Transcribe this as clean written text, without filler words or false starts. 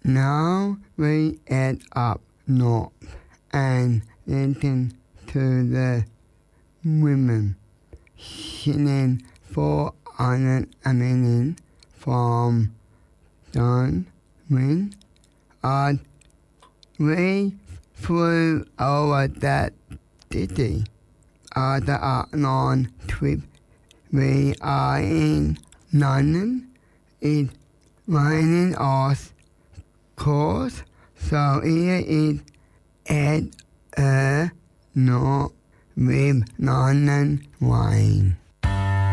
Now we head up north and listen to the women singing 400 a minute from John Wynne. As we flew over that city after a long trip, we are in London. It's raining of course, so here is Ed North with London Wine.